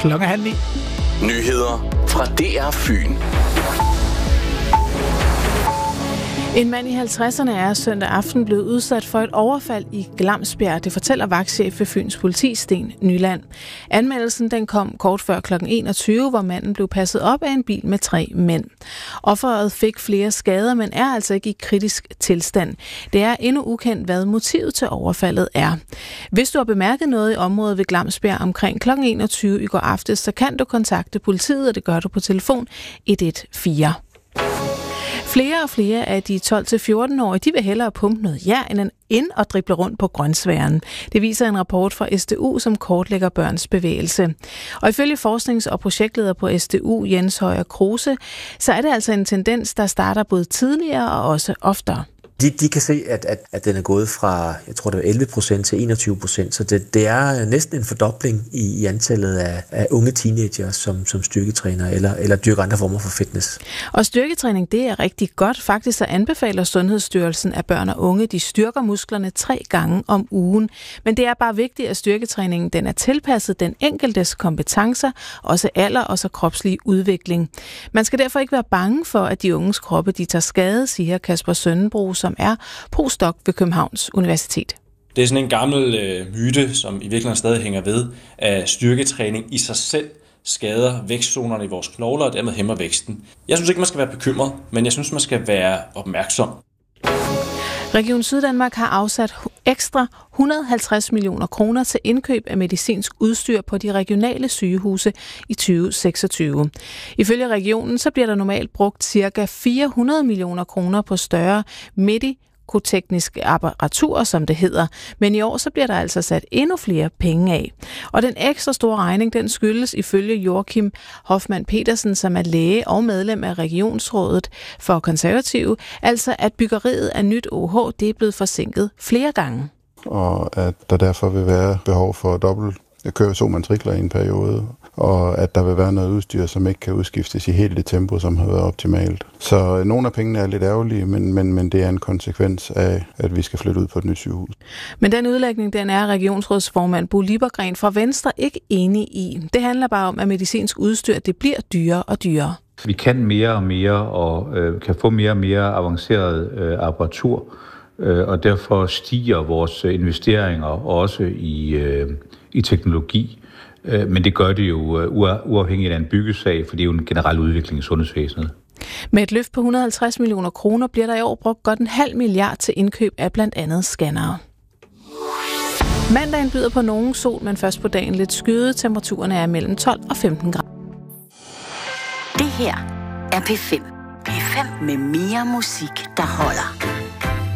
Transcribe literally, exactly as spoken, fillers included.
Klokken er halv ni. Nyheder fra D R Fyn. En mand i halvtredserne er søndag aften blevet udsat for et overfald i Glamsbjerg. Det fortæller vagtchef ved Fyns Politi, Sten Nyland. Anmeldelsen den kom kort før klokken enogtyve, hvor manden blev passet op af en bil med tre mænd. Offeret fik flere skader, men er altså ikke i kritisk tilstand. Det er endnu ukendt, hvad motivet til overfaldet er. Hvis du har bemærket noget i området ved Glamsbjerg omkring klokken enogtyve i går aftes, så kan du kontakte politiet, og det gør du på telefon et et fire. Flere og flere af de tolv til fjorten-årige, de vil hellere pumpe noget jern end ind og drible rundt på grønsværen. Det viser en rapport fra S D U, som kortlægger børns bevægelse. Og ifølge forsknings- og projektleder på S D U, Jens Højer Kruse, så er det altså en tendens, der starter både tidligere og også oftere. De, de kan se, at, at, at den er gået fra, jeg tror det var elleve procent til enogtyve procent, så det, det er næsten en fordobling i, i antallet af, af unge teenager, som, som styrketræner eller, eller dyrker andre former for fitness. Og styrketræning, det er rigtig godt. Faktisk så anbefaler Sundhedsstyrelsen, at børn og unge, de styrker musklerne tre gange om ugen. Men det er bare vigtigt, at styrketræningen den er tilpasset den enkeltes kompetencer, også alder og så kropslig udvikling. Man skal derfor ikke være bange for, at de unges kroppe, de tager skade, siger Kasper Søndenbro, som er postdoc ved Københavns Universitet. Det er sådan en gammel øh, myte, som i virkeligheden stadig hænger ved, at styrketræning i sig selv skader vækstzonerne i vores knogler og dermed hæmmer væksten. Jeg synes ikke, man skal være bekymret, men jeg synes, man skal være opmærksom. Region Syddanmark har afsat ekstra et hundrede og halvtreds millioner kroner til indkøb af medicinsk udstyr på de regionale sygehuse i tyve seksogtyve. Ifølge regionen så bliver der normalt brugt ca. fire hundrede millioner kroner på større medikoteknisk apparatur, som det hedder. Men i år så bliver der altså sat endnu flere penge af. Og den ekstra store regning, den skyldes ifølge Joachim Hoffmann Petersen, som er læge og medlem af Regionsrådet for Konservative, altså at byggeriet af nyt O H, det er blevet forsinket flere gange. Og at der derfor vil være behov for dobbelt køre to matrikler i en periode, og at der vil være noget udstyr, som ikke kan udskiftes i helt det tempo, som har været optimalt. Så nogle af pengene er lidt ærgerlige, men, men, men det er en konsekvens af, at vi skal flytte ud på et nyt sygehus. Men den udlægning, den er regionsrådsformand Bo Liebergren fra Venstre ikke enig i. Det handler bare om, at medicinsk udstyr det bliver dyrere og dyrere. Vi kan mere og mere og øh, kan få mere og mere avanceret øh, apparatur, øh, og derfor stiger vores investeringer også i, øh, i teknologi. Men det gør det jo uafhængigt af en byggesag, for det er jo en generel udvikling i sundhedsvæsenet. Med et løft på et hundrede og halvtreds millioner kroner bliver der i år brugt godt en halv milliard til indkøb af blandt andet scannere. Mandagen byder på nogen sol, men først på dagen lidt skyde. Temperaturerne er mellem tolv og femten grader. Det her er P fem. P fem med mere musik, der holder.